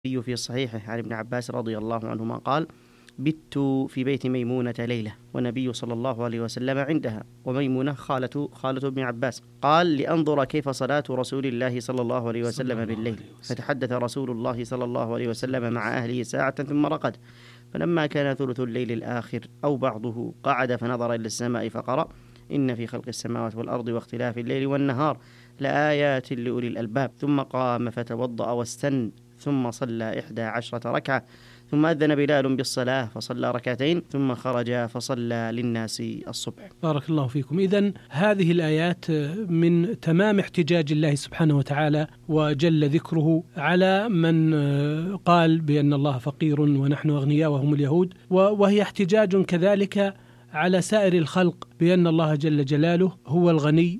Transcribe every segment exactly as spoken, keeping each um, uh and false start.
في صحيحه عن ابن عباس رضي الله عنهما قال: بت في بيت ميمونة ليلة والنبي صلى الله عليه وسلم عندها، وميمونة خالة خالة ابن عباس. قال: لأنظر كيف صلاة رسول الله صلى الله عليه وسلم بالليل. فتحدث رسول الله صلى الله عليه وسلم مع أهله ساعة ثم رقد، فلما كان ثلث الليل الآخر أو بعضه قعد فنظر إلى السماء فقرأ: إن في خلق السماوات والأرض واختلاف الليل والنهار لآيات لأولي الألباب. ثم قام فتوضأ واستن، ثم صلى إحدى عشرة ركعة، ثم أذن بلال بالصلاة فصلى ركعتين، ثم خرج فصلى للناس الصبح. بارك الله فيكم. إذن هذه الآيات من تمام احتجاج الله سبحانه وتعالى وجل ذكره على من قال بأن الله فقير ونحن أغنياء وهم اليهود، وهي احتجاج كذلك على سائر الخلق بأن الله جل جلاله هو الغني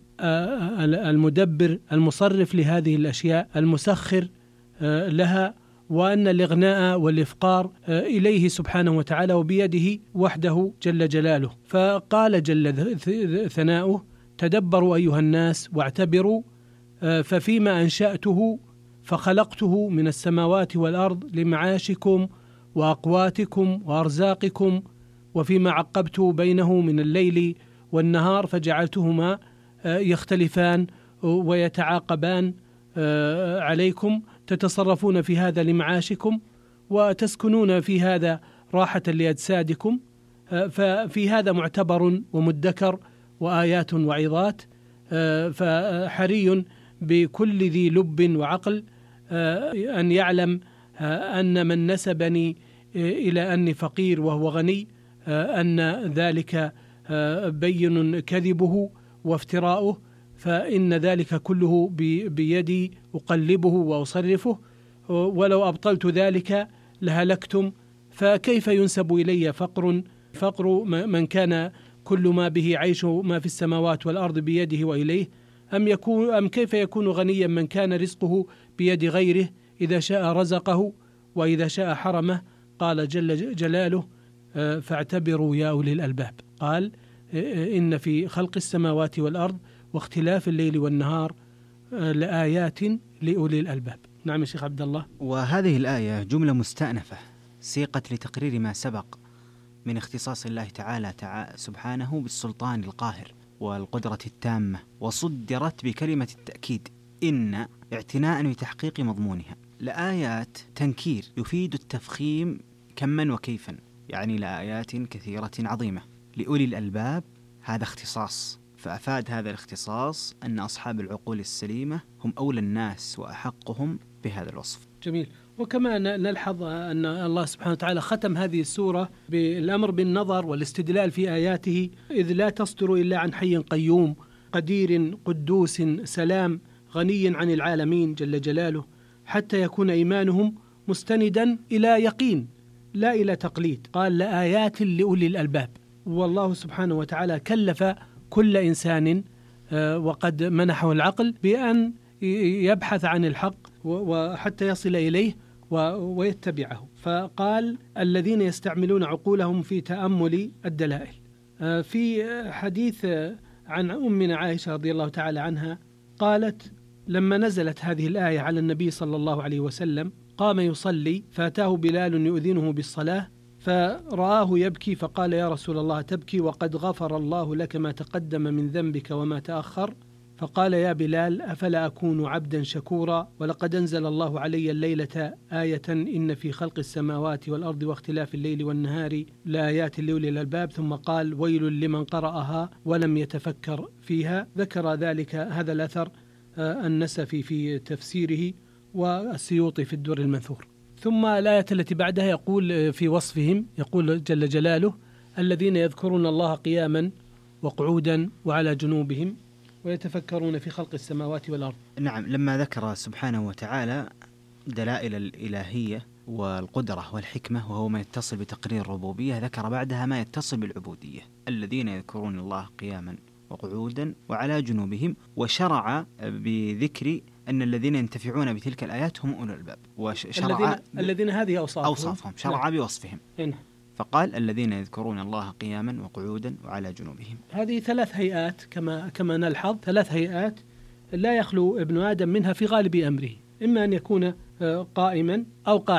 المدبر المصرف لهذه الأشياء المسخر لها، وأن الإغناء والإفقار إليه سبحانه وتعالى وبيده وحده جل جلاله. فقال جل ثناؤه: تدبروا أيها الناس واعتبروا، ففيما أنشأته فخلقته من السماوات والأرض لمعاشكم وأقواتكم وأرزاقكم، وفيما عقبت بينه من الليل والنهار فجعلتهما يختلفان ويتعاقبان عليكم، تتصرفون في هذا لمعاشكم وتسكنون في هذا راحة لأجسادكم، ففي هذا معتبر ومدكر وآيات وعظات. فحري بكل ذي لب وعقل أن يعلم أن من نسبني إلى أني فقير وهو غني أن ذلك بين كذبه وافتراؤه، فإن ذلك كله بيدي أقلبه وأصرفه، ولو أبطلت ذلك لهلكتم. فكيف ينسب إلي فقر فقر من كان كل ما به عيش ما في السماوات والأرض بيده وإليه؟ أم يكون أم كيف يكون غنيا من كان رزقه بيد غيره، إذا شاء رزقه وإذا شاء حرمه؟ قال جل جلاله: فاعتبروا يا أولي الألباب. قال: إن في خلق السماوات والأرض واختلاف الليل والنهار لآيات لأولي الألباب. نعم يا شيخ عبد الله. وهذه الآية جملة مستأنفة سيقت لتقرير ما سبق من اختصاص الله تعالى سبحانه بالسلطان القاهر والقدرة التامة، وصدرت بكلمة التأكيد إن اعتناء بتحقيق مضمونها. لآيات تنكير يفيد التفخيم كما وكيفا، يعني لآيات كثيرة عظيمة. لأولي الألباب هذا اختصاص، فأفاد هذا الاختصاص أن أصحاب العقول السليمة هم أولى الناس وأحقهم بهذا الوصف. جميل. وكما نلحظ أن الله سبحانه وتعالى ختم هذه السورة بالأمر بالنظر والاستدلال في آياته، إذ لا تصدر إلا عن حي قيوم قدير قدوس سلام غني عن العالمين جل جلاله، حتى يكون إيمانهم مستندا إلى يقين لا إلى تقليد. قال: لآيات لأولي الألباب. والله سبحانه وتعالى كلف كل إنسان وقد منحه العقل بأن يبحث عن الحق وحتى يصل إليه ويتبعه، فقال: الذين يستعملون عقولهم في تأمل الدلائل. في حديث عن أمنا عائشة رضي الله تعالى عنها قالت: لما نزلت هذه الآية على النبي صلى الله عليه وسلم قام يصلي فأتاه بلال يؤذنه بالصلاة، فرآه يبكي فقال: يا رسول الله تبكي وقد غفر الله لك ما تقدم من ذنبك وما تأخر؟ فقال: يا بلال أفلا أكون عبدا شكورا؟ ولقد أنزل الله علي الليلة آية إن في خلق السماوات والأرض واختلاف الليل والنهار لآيات لأولي الألباب. ثم قال: ويل لمن قرأها ولم يتفكر فيها. ذكر ذلك هذا الأثر النسفي في تفسيره والسيوطي في الدر المنثور. ثم الآية التي بعدها يقول في وصفهم، يقول جل جلاله: الذين يذكرون الله قياما وقعودا وعلى جنوبهم ويتفكرون في خلق السماوات والأرض. نعم، لما ذكر سبحانه وتعالى دلائل الإلهية والقدرة والحكمة وهو ما يتصل بتقرير الربوبية، ذكر بعدها ما يتصل بالعبودية: الذين يذكرون الله قياما وقعودا وعلى جنوبهم، وشرع بذكر أن الذين ينتفعون بتلك الآيات هم أولو الألباب، وشرع الذين, ب... الذين هذه أوصافهم, أوصافهم شرع نعم. بوصفهم إن. فقال: الذين يذكرون الله قياما وقعودا وعلى جنوبهم. هذه ثلاث هيئات كما كما نلحظ، ثلاث هيئات لا يخلو ابن آدم منها في غالب أمره، إما أن يكون قائما أو قاعدا